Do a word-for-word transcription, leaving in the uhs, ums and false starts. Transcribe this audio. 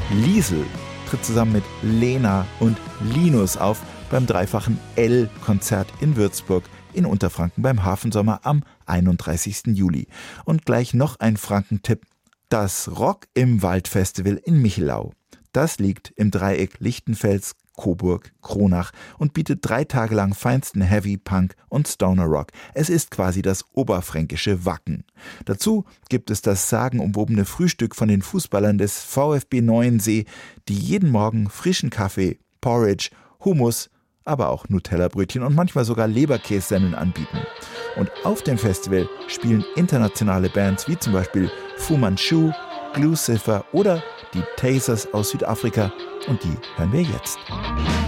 Liesl tritt zusammen mit Lena und Linus auf beim dreifachen L-Konzert in Würzburg in Unterfranken beim Hafensommer am einunddreißigsten Juli. Und gleich noch ein Frankentipp: Das Rock im Wald Festival in Michelau. Das liegt im Dreieck Lichtenfels, Coburg, Kronach und bietet drei Tage lang feinsten Heavy, Punk und Stoner Rock. Es ist quasi das oberfränkische Wacken. Dazu gibt es das sagenumwobene Frühstück von den Fußballern des VfB Neuensee, die jeden Morgen frischen Kaffee, Porridge, Hummus, aber auch Nutella-Brötchen und manchmal sogar Leberkässemmeln anbieten. Und auf dem Festival spielen internationale Bands wie zum Beispiel Fu Manchu, Glucifer oder die Tasers aus Südafrika, und die hören wir jetzt.